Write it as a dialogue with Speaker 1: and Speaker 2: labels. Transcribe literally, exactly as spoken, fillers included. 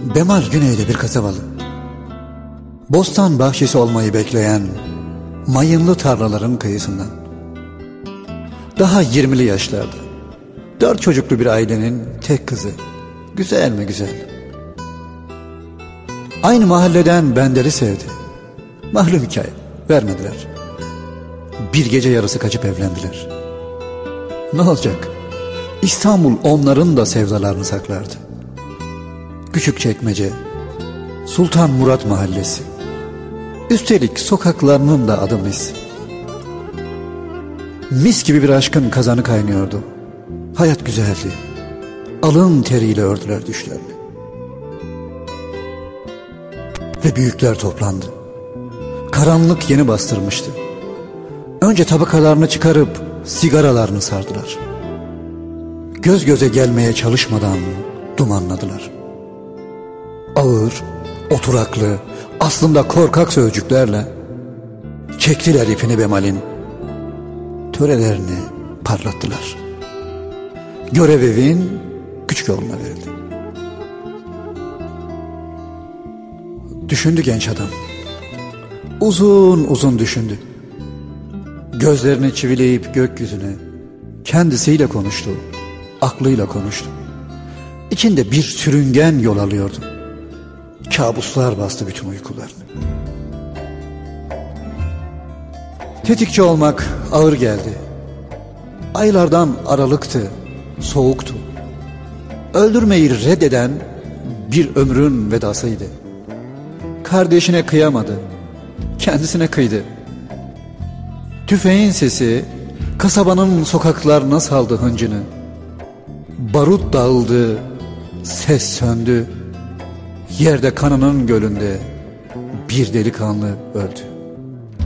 Speaker 1: Bemal güneyde bir kasabalı. Bostan bahçesi olmayı bekleyen mayınlı tarlaların kıyısından. Daha yirmili yaşlarda. Dört çocuklu bir ailenin tek kızı. Güzel mi güzel. Aynı mahalleden Bender'i sevdi. Mahlum hikaye, vermediler. Bir gece yarısı kaçıp evlendiler. Ne olacak? İstanbul onların da sevdalarını saklardı. Küçükçekmece, Sultan Murat Mahallesi. Üstelik sokaklarının da adı mis. Mis gibi bir aşkın kazanı kaynıyordu. Hayat güzeldi. Alın teriyle ördüler düşlerini. Ve büyükler toplandı. Karanlık yeni bastırmıştı. Önce tabakalarını çıkarıp sigaralarını sardılar. Göz göze gelmeye çalışmadan dumanladılar. Ağır, oturaklı, aslında korkak sözcüklerle çektiler ipini Bemal'in. Törelerini parlattılar. Görev evin küçük oğluna verildi. Düşündü genç adam. Uzun uzun düşündü. Gözlerini çivileyip gökyüzüne, kendisiyle konuştu, aklıyla konuştu. İçinde bir sürüngen yol alıyordu. Kabuslar bastı bütün uykularını. Tetikçi olmak ağır geldi. Aylardan aralıktı, soğuktu. Öldürmeyi reddeden bir ömrün vedasıydı. Kardeşine kıyamadı, kendisine kıydı. Tüfeğin sesi kasabanın sokaklarına saldı hıncını. Barut dağıldı, ses söndü. Yerde kanının gölünde bir delikanlı öldü.